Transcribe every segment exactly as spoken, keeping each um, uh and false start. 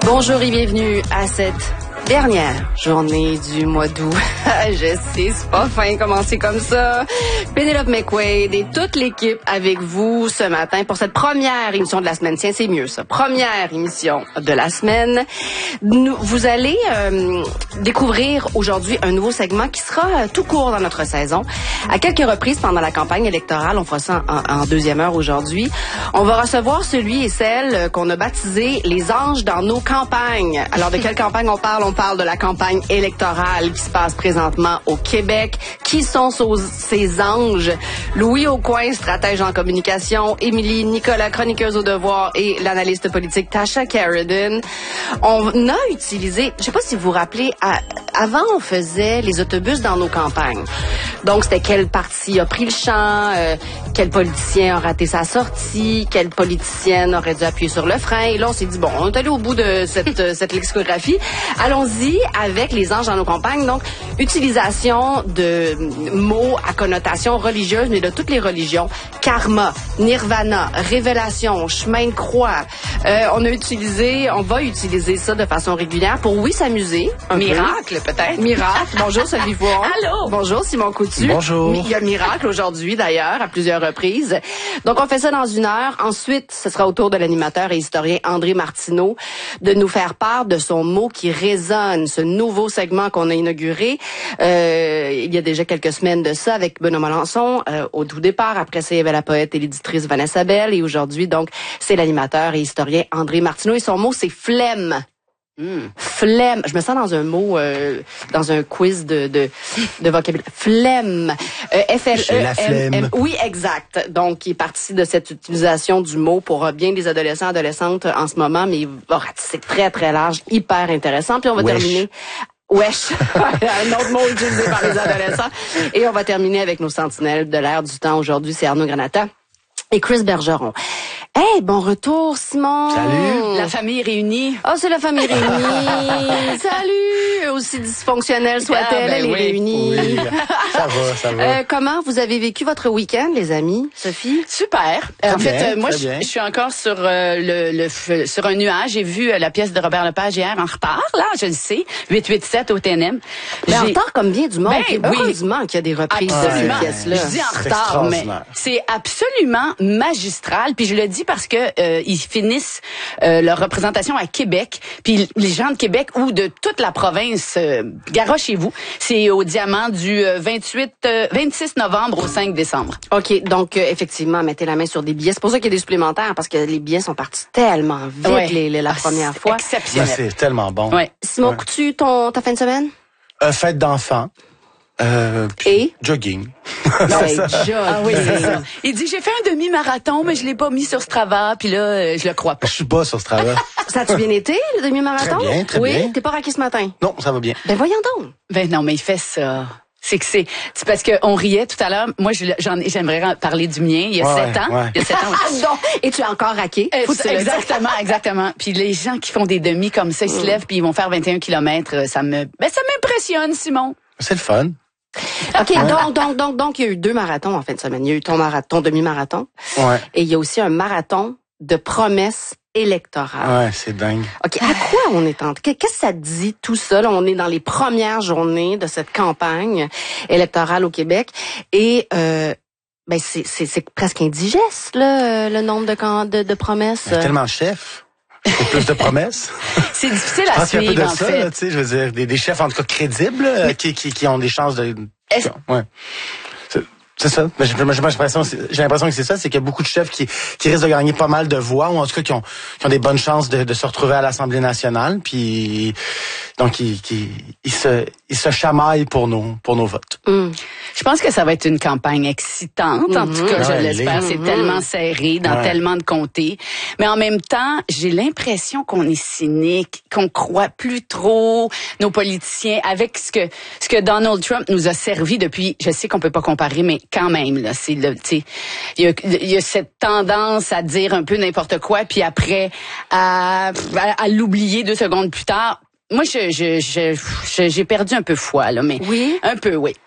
Bonjour et bienvenue à cette dernière journée du mois d'août. Je sais, c'est pas fin commencer comme ça. Penelope McQuaid et toute l'équipe avec vous ce matin pour cette première émission de la semaine. Tiens, c'est mieux ça. Première émission de la semaine. Nous, vous allez euh, découvrir aujourd'hui un nouveau segment qui sera euh, tout court dans notre saison. À quelques reprises pendant la campagne électorale, on fera ça en, en deuxième heure aujourd'hui, on va recevoir celui et celle qu'on a baptisé les anges dans nos campagnes. Alors, de quelle campagne on parle? On parle de la campagne électorale qui se passe présentement au Québec. Qui sont ces anges? Louis Aucoin, stratège en communication, Émilie Nicolas, chroniqueuse au devoir, et l'analyste politique Tasha Carradine. On a utilisé, je sais pas si vous vous rappelez, à, avant on faisait les autobus dans nos campagnes. Donc c'était quel parti a pris le champ, euh, quel politicien a raté sa sortie, quelle politicienne aurait dû appuyer sur le frein. Et là on s'est dit, bon, on est allé au bout de cette, cette lexicographie. Allons-y avec les anges dans nos campagnes. Donc, utilisation de mots à connotation religieuse, mais de toutes les religions. Karma, nirvana, révélation, chemin de croix. Euh, on a utilisé, on va utiliser ça de façon régulière pour, oui, s'amuser. Miracle, peu. peut-être. Miracle. Bonjour, Sophie Fouon. Allô. Bonjour, Simon Coutu. Bonjour. Il y a Miracle aujourd'hui, d'ailleurs, à plusieurs reprises. Donc, on fait ça dans une heure. Ensuite, ce sera au tour de l'animateur et historien André Martineau de nous faire part de son mot qui résonne, ce nouveau segment qu'on a inauguré euh, il y a déjà quelques semaines de ça avec Benoît Melançon euh, au tout départ. Après ça, il y avait la poète et l'éditrice Vanessa Bell. Et aujourd'hui, donc, c'est l'animateur et historien André Martineau. Et son mot, c'est flemme. Mmh. Flemme. Je me sens dans un mot, euh, dans un quiz de de, de vocabulaire. Flemme. Euh, F L E M M. Oui, exact. Donc, il est parti de cette utilisation du mot pour bien des adolescents, adolescentes en ce moment, mais oh, c'est très, très large, hyper intéressant. Puis on va Wesh. terminer... Wesh, un autre mot utilisé par les adolescents. Et on va terminer avec nos sentinelles de l'ère du temps. Aujourd'hui, c'est Arnaud Granata et Chris Bergeron. Hey, bon retour, Simon. Salut. La famille réunie. Oh, c'est la famille réunie. Salut. Aussi dysfonctionnelle soit-elle, ah, ben elle oui. est réunie. Oui. Ça va, ça va. Euh, comment vous avez vécu votre week-end, les amis, Sophie? Super. Très en bien, fait, euh, moi, je, bien. je suis encore sur euh, le, le sur un nuage. J'ai vu euh, la pièce de Robert Lepage hier en retard, là, je le sais, huit cent quatre-vingt-sept au T N M. Mais en retard comme bien du monde. Ben, oui. Heureusement qu'il y a des reprises absolument. de cette pièce-là. Je dis en retard, mais c'est absolument magistral. Puis je le dis parce que euh, ils finissent euh, leur représentation à Québec. Puis les gens de Québec ou de toute la province, euh, garochez-vous. C'est au Diamant du euh, vingt-huit, euh, vingt-six novembre au cinq décembre. OK, donc euh, effectivement, mettez la main sur des billets. C'est pour ça qu'il y a des supplémentaires, parce que les billets sont partis tellement vite ouais. les, les, la ah, première fois. Exceptionnel. Ben, c'est tellement bon. Ouais. Simon ouais. Coutu, ton, ta fin de semaine? Euh, fête d'enfants. Euh, Et? Jogging. Non, c'est jogging. Ah oui, c'est ça. Il dit, j'ai fait un demi-marathon, mais je l'ai pas mis sur Strava, puis là, euh, je le crois pas. Je suis pas sur Strava. Ça a-tu bien été, le demi-marathon? Très bien, très oui? bien. Oui? T'es pas raqué ce matin? Non, ça va bien. Ben voyons donc. Ben non, mais il fait ça. C'est que c'est, c'est parce que on riait tout à l'heure. Moi, je, j'en, j'aimerais parler du mien. Il y a ouais, sept ans. Ouais. Il y a sept ans. Non. Et tu es encore raqué. Faut exactement, exactement. Puis les gens qui font des demi comme ça, ils se lèvent puis ils vont faire vingt et un kilomètres. Ça me, ben ça m'impressionne, Simon. C'est le fun. OK, ouais. donc, donc, donc, donc, il y a eu deux marathons en fin de semaine. Il y a eu ton marathon, demi-marathon. Ouais. Et il y a aussi un marathon de promesses électorales. Ouais, c'est dingue. OK, à quoi on est en... Qu'est-ce que ça dit, tout ça? Là, on est dans les premières journées de cette campagne électorale au Québec. Et, euh, ben, c'est, c'est, c'est presque indigeste, là, le nombre de, de, de promesses. Il y a tellement de chefs. C'est plus de promesses. C'est difficile à suivre, suivre, en ça, fait. Là, je veux dire, des, des chefs, en tout cas, crédibles, là, qui, qui, qui ont des chances de... Est-ce... Ouais. C'est, c'est ça. J'ai, j'ai, l'impression, j'ai l'impression que c'est ça, c'est qu'il y a beaucoup de chefs qui, qui risquent de gagner pas mal de voix, ou en tout cas qui ont, qui ont des bonnes chances de, de se retrouver à l'Assemblée nationale, puis donc ils, ils, ils se, ils se chamaillent pour nos, pour nos votes. Mm. Je pense que ça va être une campagne excitante. En tout cas, ouais, je l'espère. C'est mm-hmm. tellement serré dans ouais. tellement de comtés. Mais en même temps, j'ai l'impression qu'on est cynique, qu'on croit plus trop nos politiciens avec ce que ce que Donald Trump nous a servi depuis. Je sais qu'on peut pas comparer, mais quand même là, c'est le, tu sais, il y a, il y a cette tendance à dire un peu n'importe quoi, puis après à, à, à l'oublier deux secondes plus tard. Moi, je, je, je, je j'ai perdu un peu foi là, mais oui, un peu, oui.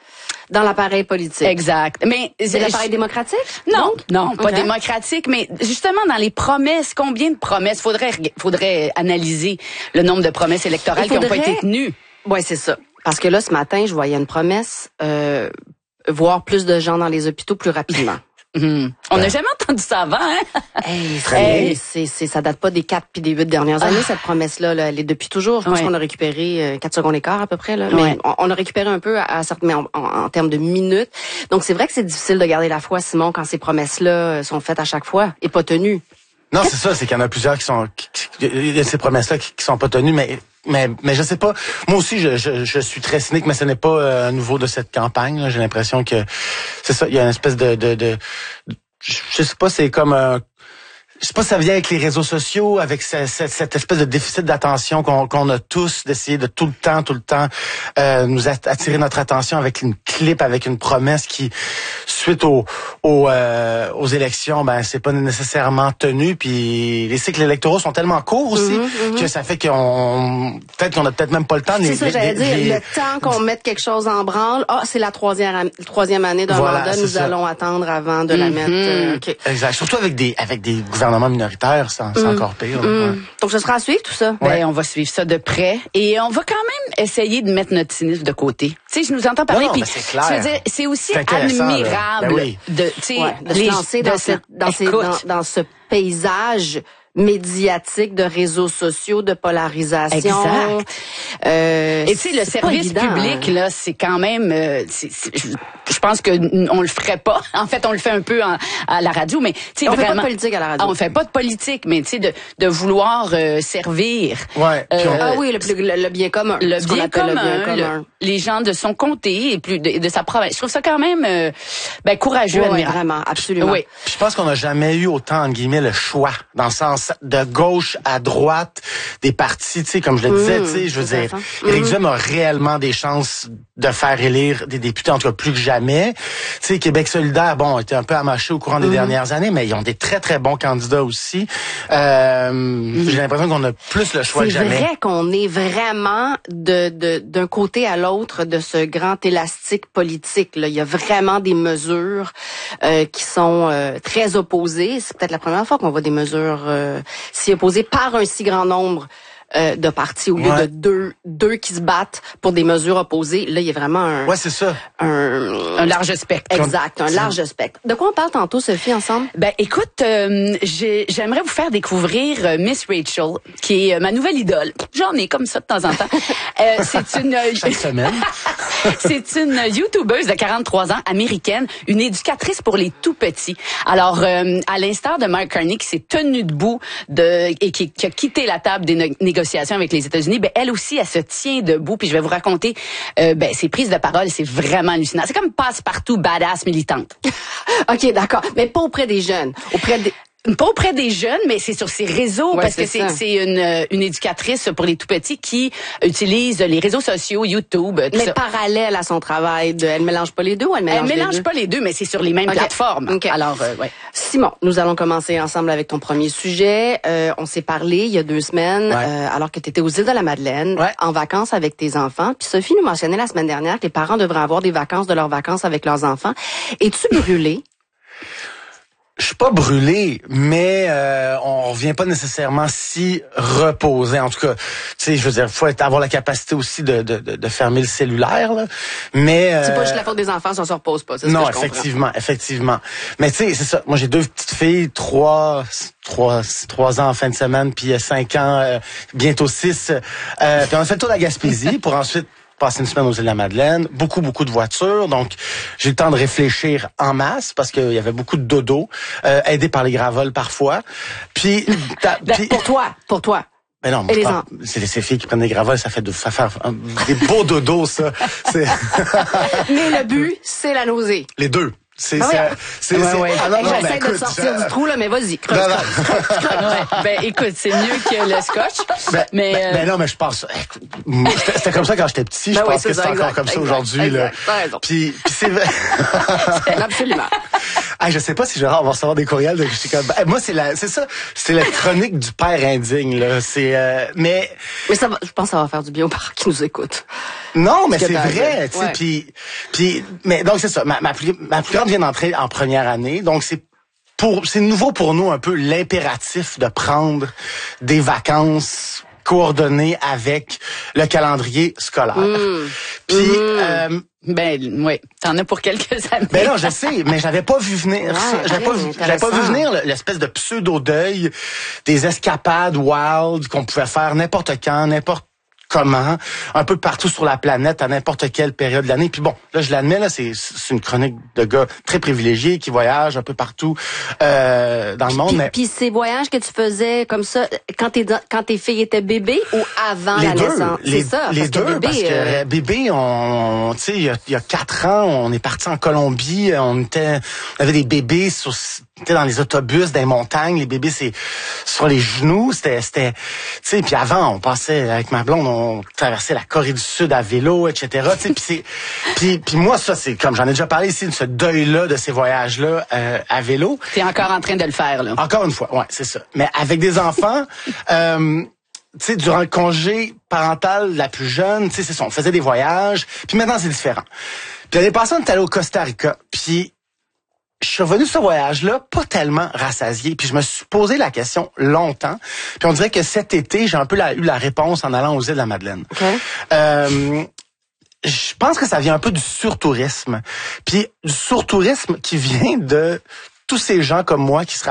Dans l'appareil politique. Exact. Mais c'est l'appareil démocratique? Non, donc? non, pas okay. démocratique, mais justement dans les promesses, combien de promesses faudrait faudrait analyser le nombre de promesses électorales faudrait... qui n'ont pas été tenues. Ouais, c'est ça. Parce que là, ce matin, je voyais une promesse, euh, voir plus de gens dans les hôpitaux plus rapidement. Mmh. On n'a ouais. jamais entendu ça avant, hein? Hey, hey, c'est, c'est, ça date pas des quatre puis des huit dernières années, ah. cette promesse-là. Là, elle est depuis toujours. Je pense ouais. qu'on a récupéré euh, quatre secondes et quart à peu près. Là. Ouais. Mais on, on a récupéré un peu à, à certains, mais en, en, en termes de minutes. Donc c'est vrai que c'est difficile de garder la foi, Simon, quand ces promesses-là sont faites à chaque fois et pas tenues. Non, c'est ça, c'est qu'il y en a plusieurs qui sont, il y a ces promesses-là qui, qui sont pas tenues, mais Mais mais je sais pas. Moi aussi, je je, je suis très cynique, mais ce n'est pas euh, un nouveau de cette campagne. Là. J'ai l'impression que c'est ça. Il y a une espèce de de, de je sais pas. C'est comme un Je sais pas si ça vient avec les réseaux sociaux, avec cette, cette, cette espèce de déficit d'attention qu'on, qu'on a tous, d'essayer de tout le temps, tout le temps euh, nous attirer notre attention avec une clip, avec une promesse qui, suite aux aux, euh, aux élections, ben c'est pas nécessairement tenu. Puis les cycles électoraux sont tellement courts aussi mm-hmm, mm-hmm. que ça fait qu'on peut-être qu'on a peut-être même pas le temps. C'est les, ça, les, j'allais les, dire. les... Le temps qu'on mette quelque chose en branle, ah, c'est la troisième troisième année d'un voilà, mandat, nous ça. allons attendre avant de mm-hmm. la mettre. Euh, okay. Exact. Surtout avec des avec des gouvernements minoritaires, c'est, c'est mm. encore pire. Mm. Ouais. Donc ce sera à suivre tout ça. Ben, ouais. on va suivre ça de près et on va quand même essayer de mettre notre cynisme de côté. Tu sais, je nous entends parler, puis c'est, c'est aussi c'est admirable ben oui. de, tu sais, ouais, de se lancer dans, cette, dans, ces, dans, dans ce paysage médiatique de réseaux sociaux, de polarisation. Exact. Euh, et tu sais, le service évident, public, hein. là, c'est quand même... Euh, c'est, c'est, je, je pense que on le ferait pas. En fait, on le fait un peu en, à la radio, mais tu sais, on vraiment... fait pas de politique à la radio. On fait pas de politique, mais tu sais, de, de vouloir euh, servir... Ouais. Euh, on... Ah oui, le, le, le bien commun. Le ce bien commun. Le bien commun. Le, les gens de son comté et plus de, de sa province. Je trouve ça quand même euh, ben, courageux, ouais, admirable. Vraiment, absolument. Oui. Puis je pense qu'on n'a jamais eu autant, entre guillemets, le choix, dans le sens de gauche à droite des partis, tu sais, comme je le disais, mmh, tu sais, je veux dire, Éric mmh. Duhem a réellement des chances de faire élire des députés, en tout cas plus que jamais. Tu sais, Québec solidaire, bon, était un peu amaché au courant des mmh. dernières années, mais ils ont des très, très bons candidats aussi. Euh, mmh. J'ai l'impression qu'on a plus le choix c'est que jamais. C'est vrai qu'on est vraiment de, de d'un côté à l'autre de ce grand élastique politique. Là. Il y a vraiment des mesures euh, qui sont euh, très opposées. C'est peut-être la première fois qu'on voit des mesures euh, si opposées par un si grand nombre euh, de partis au lieu ouais. de deux deux qui se battent pour des mesures opposées. Là, il y a vraiment un ouais, c'est ça. un, un large spectre. Exact, un large spectre. De quoi on parle tantôt, Sophie, ensemble? Ben, écoute, euh, j'ai, j'aimerais vous faire découvrir euh, Miss Rachel, qui est euh, ma nouvelle idole. J'en ai comme ça de temps en temps. euh, c'est une chaque semaine. C'est une YouTubeuse de quarante-trois ans, américaine, une éducatrice pour les tout petits. Alors, euh, à l'instar de Mark Carney, qui s'est tenu debout de et qui, qui a quitté la table des no- négociations avec les États-Unis, ben elle aussi, elle se tient debout. Puis je vais vous raconter euh, ben ses prises de parole, c'est vraiment hallucinant. C'est comme passe-partout badass militante. Ok, d'accord, mais pas auprès des jeunes, auprès des Pas auprès des jeunes, mais c'est sur ses réseaux, ouais, parce c'est que c'est, c'est une, une éducatrice pour les tout-petits qui utilise les réseaux sociaux, YouTube, tout mais ça. parallèle à son travail, de, elle mélange pas les deux ou elle mélange Elle les mélange deux? pas les deux, mais c'est sur les mêmes okay. plateformes. Okay. Alors, euh, ouais. Simon, nous allons commencer ensemble avec ton premier sujet. Euh, on s'est parlé il y a deux semaines, ouais. euh, alors que tu étais aux îles de la Madeleine, ouais. en vacances avec tes enfants. Puis Sophie nous mentionnait la semaine dernière que les parents devraient avoir des vacances de leurs vacances avec leurs enfants. Es-tu brûlé? Je suis pas brûlé, mais euh, on revient pas nécessairement si reposé. En tout cas, tu sais, je veux dire, faut être, avoir la capacité aussi de, de, de fermer le cellulaire. Là. Mais euh, c'est pas juste la faute des enfants, si on se repose pas. C'est non, ce que je effectivement, comprends. effectivement. Mais tu sais, c'est ça. Moi, j'ai deux petites filles, trois, trois, trois ans en fin de semaine, puis cinq ans, euh, bientôt six. Euh, puis on a fait le tour de la Gaspésie pour ensuite passé une semaine aux îles de la Madeleine, beaucoup, beaucoup de voitures. Donc, j'ai eu le temps de réfléchir en masse parce qu'il y avait beaucoup de dodo, euh, aidé par les gravoles parfois. Puis, puis pour toi, pour toi. Mais non, moi, je prends, c'est ces filles qui prennent des gravoles, ça fait de, ça fait un, des beaux dodos, ça. C'est... Mais le but, c'est la nausée. Les deux. C'est, ah ouais. c'est, c'est, ouais, ouais. Ah non, non, j'essaie ben, de sortir je... du trou, là, mais vas-y, creuse, non, non. creuse, creuse, creuse. Ouais. Ben, écoute, c'est mieux que le scotch. Ben, mais, ben, euh... ben non, mais je pense, c'était, c'était comme ça quand j'étais petit, ben je oui, pense que c'est ça, encore exact, comme ça exact, aujourd'hui, exact, là. T'as raison. Puis, puis c'est vrai. Absolument. Ah, je sais pas si Gérard va recevoir des courriels de je suis comme, moi c'est la, c'est ça, c'est la chronique du père indigne là. C'est, euh, mais. Mais ça va, je pense que ça va faire du bien aux parents qui nous écoutent. Non, mais c'est vrai, tu sais. Ouais. Puis, puis, mais donc c'est ça. Ma, ma plus, ma plus grande vient d'entrer en première année, donc c'est pour, c'est nouveau pour nous un peu l'impératif de prendre des vacances coordonnées avec le calendrier scolaire. Mmh. Puis. Mmh. Euh, Ben oui, t'en as pour quelques années. Ben non, je sais, mais j'avais pas vu venir Ouais, ça. J'avais pas, vu- j'avais pas vu venir l'espèce de pseudo-deuil des escapades wild qu'on pouvait faire n'importe quand, n'importe comment, un peu partout sur la planète, à n'importe quelle période de l'année. Puis bon, là, je l'admets, là, c'est, c'est une chronique de gars très privilégiés qui voyagent un peu partout euh, dans le monde. Puis, mais puis ces voyages que tu faisais comme ça, quand tes, quand tes filles étaient bébés ou avant les la deux, naissance? les, C'est ça. les parce deux, que bébé, parce que euh, bébé, on, tu sais, il y a, il y a quatre ans, on est parti en Colombie, on était, on avait des bébés sur, était dans les autobus, dans les montagnes, les bébés, c'est sur les genoux, c'était, c'était, tu sais, puis avant, on passait avec ma blonde, on traversait la Corée du Sud à vélo, et cetera. Tu sais, puis c'est, puis, puis moi, ça, c'est comme j'en ai déjà parlé ici, de ce deuil-là, de ces voyages-là euh, à vélo. T'es encore en train de le faire, là. Encore une fois, ouais, c'est ça. Mais avec des enfants, euh, tu sais, durant le congé parental la plus jeune, tu sais, c'est ça, on faisait des voyages. Puis maintenant, c'est différent. Puis l'année passée, on est allé au Costa Rica. Puis je suis revenu sur ce voyage-là, pas tellement rassasié. Puis je me suis posé la question longtemps. Puis on dirait que cet été, j'ai un peu la, eu la réponse en allant aux îles de la Madeleine. Okay. Euh, je pense que ça vient un peu du surtourisme. Puis du surtourisme qui vient de tous ces gens comme moi qui se